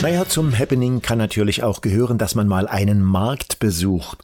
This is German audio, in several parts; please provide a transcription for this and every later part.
Naja, zum Happening kann natürlich auch gehören, dass man mal einen Markt besucht.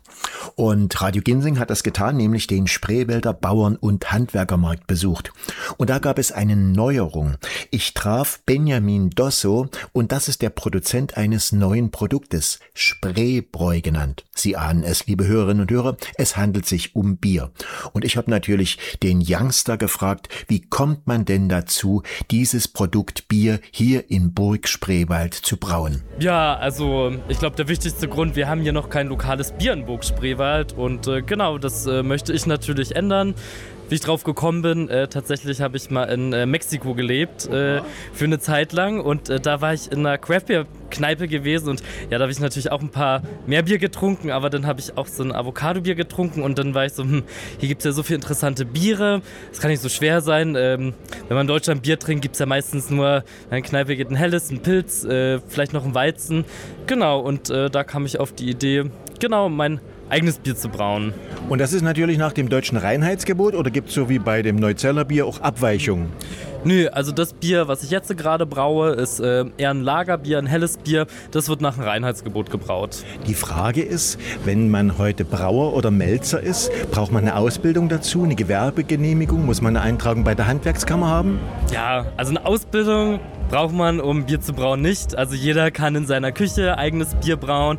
Und Radio Ginsing hat das getan, nämlich den Spreewälder Bauern- und Handwerkermarkt besucht. Und da gab es eine Neuerung. Ich traf Benjamin Dosso und das ist der Produzent eines neuen Produktes, Spreebräu genannt. Sie ahnen es, liebe Hörerinnen und Hörer, es handelt sich um Bier. Und ich habe natürlich den Youngster gefragt, wie kommt man denn dazu, dieses Produkt Bier hier in Burg Spreewald zu brauen? Ja, also ich glaube, der wichtigste Grund, wir haben hier noch kein lokales Bier in Burg Spreewald und genau, das möchte ich natürlich ändern. Wie ich drauf gekommen bin, tatsächlich habe ich mal in Mexiko gelebt für eine Zeit lang und da war ich in einer Craft-Bier-Kneipe gewesen und ja, da habe ich natürlich auch ein paar mehr Bier getrunken, aber dann habe ich auch so ein Avocado-Bier getrunken und dann war ich so, hier gibt es ja so viele interessante Biere, das kann nicht so schwer sein. Wenn man in Deutschland Bier trinkt, gibt es ja meistens nur, in einer Kneipe geht ein helles, ein Pilz, vielleicht noch ein Weizen. Genau, und da kam ich auf die Idee, genau, mein eigenes Bier zu brauen. Und das ist natürlich nach dem deutschen Reinheitsgebot oder gibt es so wie bei dem Neuzeller Bier auch Abweichungen? Nö, also das Bier, was ich jetzt gerade braue, ist eher ein Lagerbier, ein helles Bier. Das wird nach dem Reinheitsgebot gebraut. Die Frage ist, wenn man heute Brauer oder Melzer ist, braucht man eine Ausbildung dazu, eine Gewerbegenehmigung? Muss man eine Eintragung bei der Handwerkskammer haben? Ja, also eine Ausbildung braucht man, um Bier zu brauen, nicht. Also jeder kann in seiner Küche eigenes Bier brauen.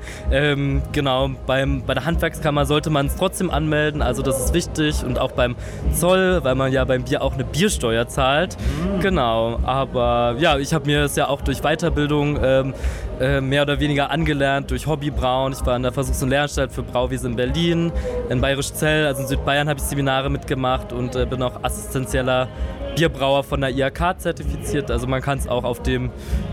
Genau, bei der Handwerkskammer sollte man es trotzdem anmelden. Also das ist wichtig. Und auch beim Zoll, weil man ja beim Bier auch eine Biersteuer zahlt. Genau, aber ja, ich habe mir das ja auch durch Weiterbildung mehr oder weniger angelernt, durch Hobbybrauen. Ich war in der Versuchs- und Lehranstalt für Brauwesen in Berlin, in Bayerisch-Zell, also in Südbayern habe ich Seminare mitgemacht und bin auch assistenzieller Bierbrauer von der IHK zertifiziert. Also man kann es auch auf einem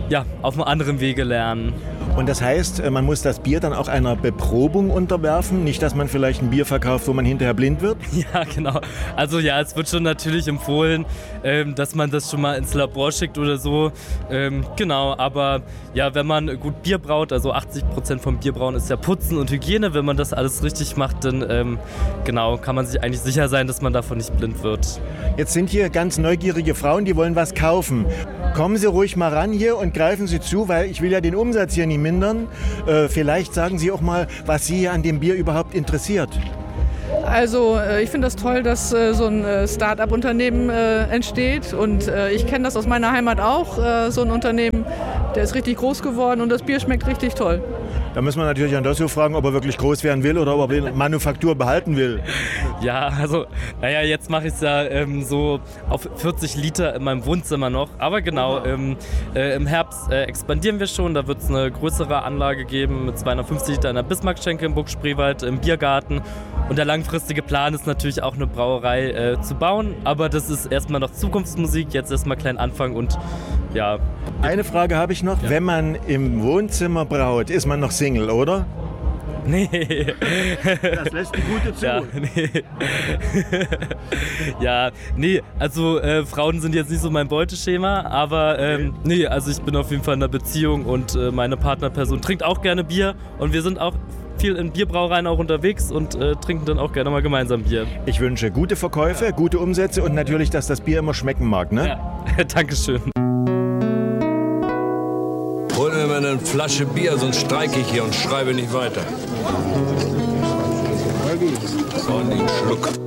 anderen Wege lernen. Und das heißt, man muss das Bier dann auch einer Beprobung unterwerfen? Nicht, dass man vielleicht ein Bier verkauft, wo man hinterher blind wird? Ja, genau. Also ja, es wird schon natürlich empfohlen, dass man das schon mal ins Labor schickt oder so. Genau, aber ja, wenn man gut Bier braut, also 80% vom Bierbrauen ist ja Putzen und Hygiene. Wenn man das alles richtig macht, dann genau, kann man sich eigentlich sicher sein, dass man davon nicht blind wird. Jetzt sind hier ganz neugierige Frauen, die wollen was kaufen. Kommen Sie ruhig mal ran hier und greifen Sie zu, weil ich will ja den Umsatz hier nicht mindern. Vielleicht sagen Sie auch mal, was Sie hier an dem Bier überhaupt interessiert. Also ich finde das toll, dass so ein Start-up-Unternehmen entsteht und ich kenne das aus meiner Heimat auch, so ein Unternehmen, der ist richtig groß geworden und das Bier schmeckt richtig toll. Da muss man natürlich an Dosso fragen, ob er wirklich groß werden will oder ob er die Manufaktur behalten will. Ja, also, naja, jetzt mache ich es ja so auf 40 Liter in meinem Wohnzimmer noch. Aber genau, im Herbst expandieren wir schon. Da wird es eine größere Anlage geben mit 250 Liter in der Bismarckschenke im Burg Spreewald, im Biergarten. Und der langfristige Plan ist natürlich auch eine Brauerei zu bauen. Aber das ist erstmal noch Zukunftsmusik, jetzt erstmal klein Anfang und ja. Eine Frage habe ich noch. Ja. Wenn man im Wohnzimmer braut, ist man noch Single, oder? Nee. Das lässt die Gute zu. Ja, nee. Ja, nee, also Frauen sind jetzt nicht so mein Beuteschema, aber nee, also ich bin auf jeden Fall in einer Beziehung und meine Partnerperson trinkt auch gerne Bier und wir sind auch viel in Bierbrauereien auch unterwegs und trinken dann auch gerne mal gemeinsam Bier. Ich wünsche gute Verkäufe, gute Umsätze und natürlich, dass das Bier immer schmecken mag, ne? Ja, Dankeschön. Hol mir mal eine Flasche Bier, sonst streike ich hier und schreibe nicht weiter. So, einen Schluck.